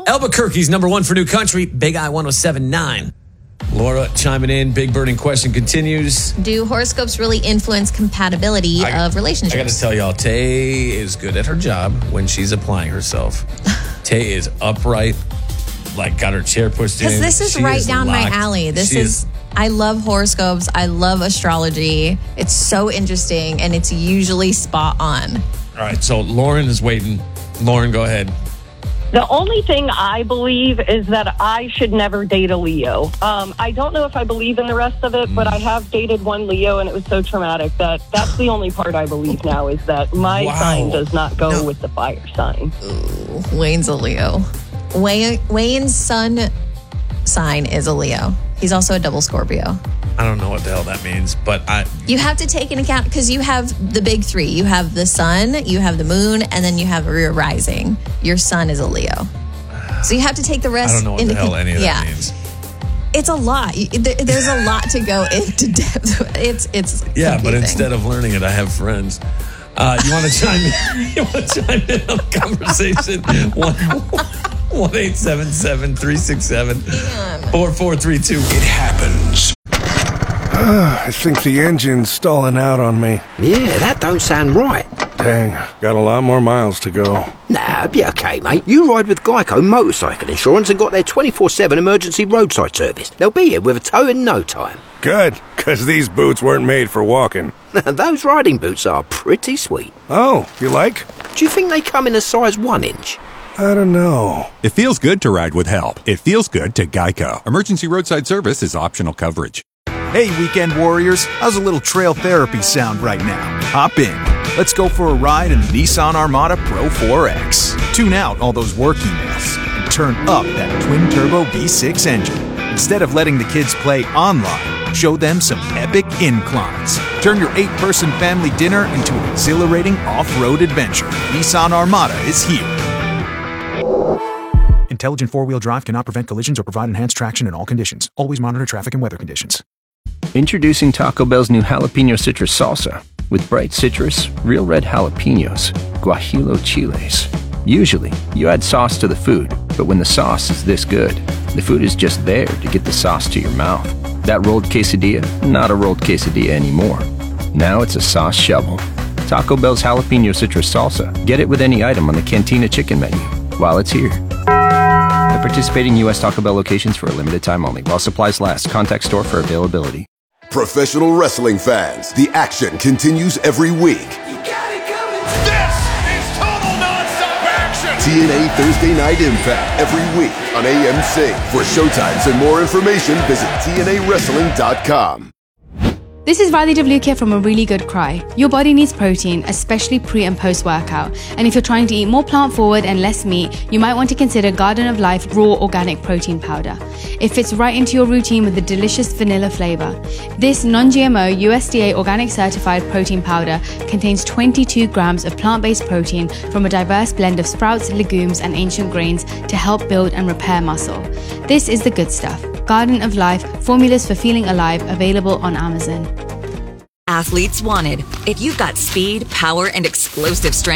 Albuquerque's number one for new country, Big I 107.9. Laura chiming in. Big burning question continues. Do horoscopes really influence compatibility of relationships? I got to tell y'all, Tay is good at her job when she's applying herself. Tay is upright, like got her chair pushed in. Because this is right down my alley. I love horoscopes. I love astrology. It's so interesting, and it's usually spot on. All right, so Lauren is waiting. Lauren, go ahead. The only thing I believe is that I should never date a Leo. I don't know if I believe in the rest of it, but I have dated one Leo, and it was so traumatic that's the only part I believe now is that my sign does not go with the fire sign. Ooh, Wayne's a Leo. Wayne's sun sign is a Leo. He's also a double Scorpio. I don't know what the hell that means, but you have to take into account because you have the big three. You have the sun, you have the moon, and then you have your rising. Your sun is a Leo. So you have to take the rest. I don't know what the hell any of that means. It's a lot. There's a lot to go into depth. It's yeah, but instead of learning it, I have friends. You want to chime in? You want to chime in on the conversation? 1-877-367-4432. It happens. I think the engine's stalling out on me. Yeah, that don't sound right. Dang, got a lot more miles to go. Nah, be okay, mate. You ride with Geico Motorcycle Insurance and got their 24/7 emergency roadside service. They'll be here with a tow in no time. Good, because these boots weren't made for walking. Those riding boots are pretty sweet. Oh, you like? Do you think they come in a size 1 inch? I don't know. It feels good to ride with help. It feels good to Geico. Emergency roadside service is optional coverage. Hey, weekend warriors, how's a little trail therapy sound right now? Hop in. Let's go for a ride in the Nissan Armada Pro 4X. Tune out all those work emails and turn up that twin-turbo V6 engine. Instead of letting the kids play online, show them some epic inclines. Turn your 8-person family dinner into an exhilarating off-road adventure. Nissan Armada is here. Intelligent four-wheel drive cannot prevent collisions or provide enhanced traction in all conditions. Always monitor traffic and weather conditions. Introducing Taco Bell's new Jalapeno Citrus Salsa. With bright citrus, real red jalapenos, guajillo chiles. Usually, you add sauce to the food, but when the sauce is this good, the food is just there to get the sauce to your mouth. That rolled quesadilla, not a rolled quesadilla anymore. Now it's a sauce shovel. Taco Bell's Jalapeno Citrus Salsa. Get it with any item on the Cantina Chicken menu while it's here. At participating U.S. Taco Bell locations for a limited time only. While supplies last, contact store for availability. Professional wrestling fans, the action continues every week. You got it coming. This is total nonstop action. TNA Thursday Night Impact every week on AMC. For showtimes and more information, visit TNAWrestling.com. This is Riley DeVluke from A Really Good Cry. Your body needs protein, especially pre- and post-workout. And if you're trying to eat more plant-forward and less meat, you might want to consider Garden of Life Raw Organic Protein Powder. It fits right into your routine with a delicious vanilla flavor. This non-GMO USDA organic certified protein powder contains 22 grams of plant-based protein from a diverse blend of sprouts, legumes, and ancient grains to help build and repair muscle. This is the good stuff. Garden of Life, formulas for feeling alive, available on Amazon. Athletes wanted. If you've got speed, power, and explosive strength,